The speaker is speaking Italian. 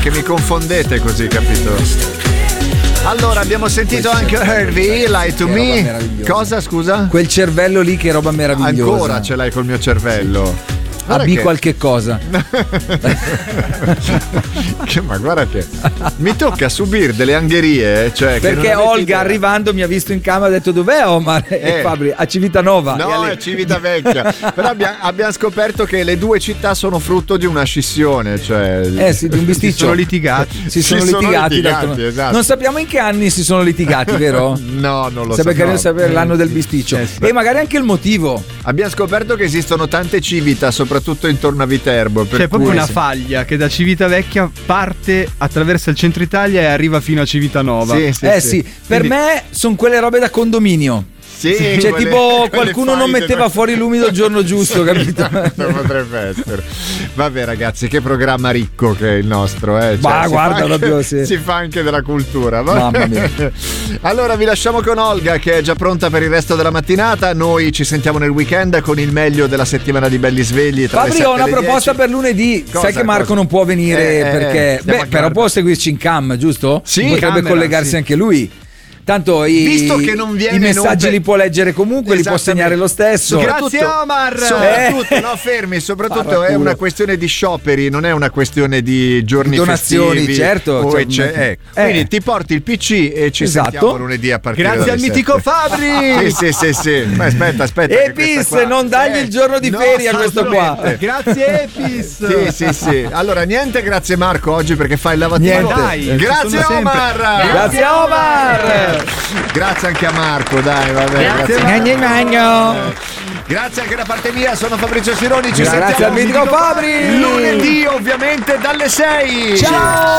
che mi confondete così, capito? Allora, abbiamo sentito anche Herbie, Lie to Me. Cosa, scusa? Quel cervello lì, che roba meravigliosa. Ancora ce l'hai col mio cervello. Abbi qualche cosa. Ma guarda che mi tocca subire delle angherie, cioè, perché che Olga arrivando mi ha visto in camera e ha detto: dov'è Omar? E Fabri a Civitanova. No, è Civitavecchia. Però abbiamo scoperto che le due città sono frutto di una scissione, cioè sì, di un bisticcio. Si sono litigati. Si sono litigati, esatto. Non sappiamo in che anni si sono litigati, vero? No, non lo sarebbe carino sapere l'anno del bisticcio e magari anche il motivo. Abbiamo scoperto che esistono tante civita, soprattutto intorno a Viterbo. C'è proprio una faglia che da Civitavecchia parte, attraversa il centro Italia e arriva fino a Civitanova. Sì. Per me sono quelle robe da condominio. Sì, cioè tipo qualcuno non metteva fuori l'umido il giorno giusto, capito? Potrebbe essere. Vabbè ragazzi, che programma ricco che è il nostro, Cioè, guarda, proprio si fa anche della cultura. Mamma mia. Allora vi lasciamo con Olga che è già pronta per il resto della mattinata. Noi ci sentiamo nel weekend con il meglio della settimana di Belli Svegli. Fabri, ho una proposta per lunedì. Sai che Marco non può venire perché però può seguirci in cam, giusto? Sì, potrebbe collegarsi anche lui. Tanto visto che non viene i messaggi li può leggere comunque, li può segnare lo stesso. Grazie Omar. Soprattutto è una questione di scioperi, non è una questione di giorni donazioni, festivi, certo. Quindi ti porti il PC e ci sentiamo lunedì a partire Grazie al mitico Fabri. Sì. Ma aspetta. Epis, non dagli il giorno di ferie a questo qua. Grazie Epis. Sì. Allora niente, grazie Marco oggi perché fai il lavativo. Grazie Omar. Grazie Omar. Grazie anche a Marco, dai, vabbè. Grazie anche da parte mia, sono Fabrizio Sironi. Ci grazie al mitico Fabri. Lunedì ovviamente dalle 6. Ciao.